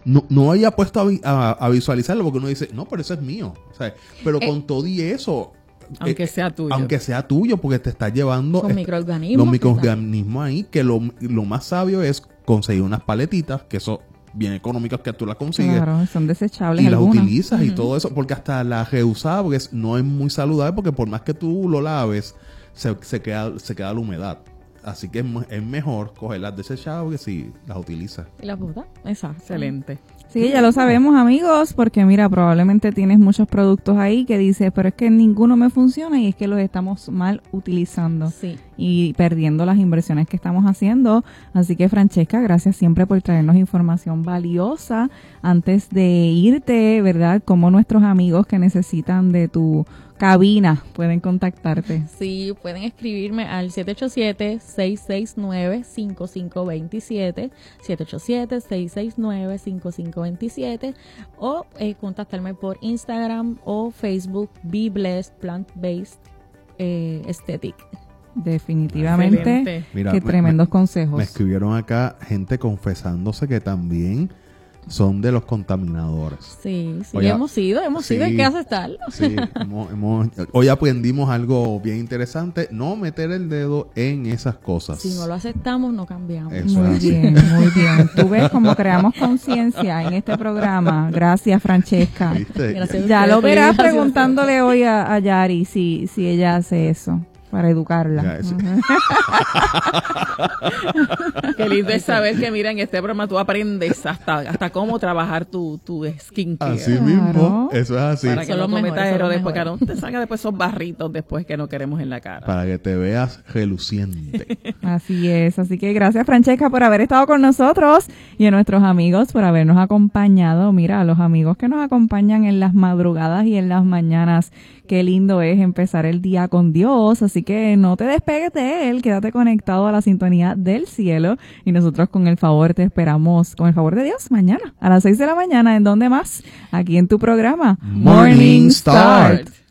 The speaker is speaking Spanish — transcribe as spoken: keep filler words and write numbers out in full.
no, no había puesto a, vi- a, a visualizarlo porque uno dice, no, pero eso es mío. O sea, pero Eh, con todo y eso, Aunque eh, sea tuyo. aunque sea tuyo, porque te está llevando Son est- microorganismos los que microorganismos ahí, que lo, lo más sabio es conseguir unas paletitas, que son bien económicas, que tú las consigues. Claro, son desechables Y las algunas. utilizas y todo eso, porque hasta la reusada, porque es- no es muy saludable, porque por más que tú lo laves, se, se queda se queda la humedad. Así que es, mu- es mejor coger las desechables si las utilizas. Y la puta, exacto. Excelente. Sí, ya lo sabemos, amigos, porque mira, probablemente tienes muchos productos ahí que dices, pero es que ninguno me funciona y es que los estamos mal utilizando Sí. y perdiendo las inversiones que estamos haciendo. Así que, Francesca, gracias siempre por traernos información valiosa. Antes de irte, ¿verdad? Como nuestros amigos que necesitan de tu cabina pueden contactarte. Sí, pueden escribirme al siete ocho siete, seis seis nueve, cinco cinco dos siete, siete ocho siete, seis seis nueve, cinco cinco dos siete o eh, contactarme por Instagram o Facebook, Be Blessed Plant Based eh, Aesthetic. Definitivamente, Excelente. Mira, qué me- tremendos me- consejos. Me escribieron acá gente confesándose que también son de los contaminadores. Sí, sí, Oye, hemos sido, hemos sido, hay sí. que aceptarlo. Sí, hemos- hemos- hoy aprendimos algo bien interesante, no meter el dedo en esas cosas. Si no lo aceptamos, no cambiamos. Eso Muy es así. bien, muy bien. Tú ves cómo creamos conciencia en este programa. Gracias, Francesca. ¿Viste? Gracias. Ya lo verás Gracias. preguntándole hoy a, a Yari si, si ella hace eso para educarla. Ya, sí. Ujú. Qué lindo es saber que, mira, en este programa tú aprendes hasta, hasta cómo trabajar tu, tu skincare. Así Claro. mismo, eso es así. Para que Son no los mejores, cometas son los errores, porque mejores. no te salga después esos barritos después que no queremos en la cara. Para que te veas reluciente. Así es. Así que gracias, Francesca, por haber estado con nosotros y a nuestros amigos por habernos acompañado. Mira, a los amigos que nos acompañan en las madrugadas y en las mañanas. Qué lindo es empezar el día con Dios. Así que no te despegues de él. Quédate conectado a la sintonía del cielo. Y nosotros con el favor te esperamos, con el favor de Dios, mañana a las seis de la mañana. ¿En dónde más? Aquí en tu programa Morning Start.